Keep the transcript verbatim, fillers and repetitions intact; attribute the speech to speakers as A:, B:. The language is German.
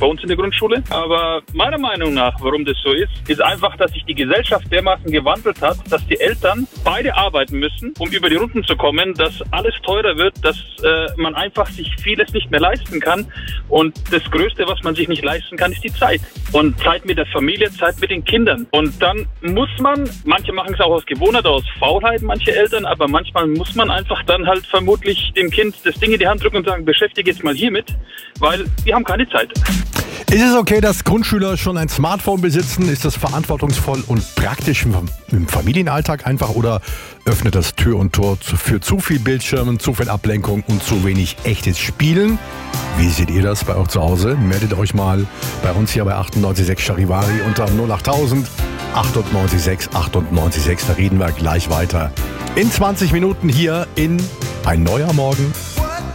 A: bei uns in der Grundschule. Aber meiner Meinung nach, warum das so ist, ist einfach, dass sich die Gesellschaft dermaßen gewandelt hat, dass die Eltern beide arbeiten müssen, um über die Runden zu kommen, dass alles teurer wird, dass äh, man einfach sich vieles nicht mehr leisten kann. Und das Größte, was man sich nicht leisten kann, ist die Zeit. Und Zeit mit der Familie, Zeit mit den Kindern. Und dann muss man, manche machen es auch aus Gewohnheit, aus Faulheit, manche Eltern, aber manchmal muss man einfach dann halt vermutlich dem Kind das Ding in die Hand drücken und sagen, beschäftige jetzt mal hiermit, weil wir haben keine Zeit.
B: Ist es okay, dass Grundschüler schon ein Smartphone besitzen? Ist das verantwortungsvoll und praktisch im Familienalltag einfach oder öffnet das Tür und Tor für zu viel Bildschirmen, zu viel Ablenkung und zu wenig echtes Spielen? Wie seht ihr das bei euch zu Hause? Meldet euch mal bei uns hier bei achtundneunzig Komma sechs Charivari unter null acht tausend achtundneunzig Komma sechs achtundneunzig Komma sechs. Da reden wir gleich weiter. In zwanzig Minuten hier in Ein neuer Morgen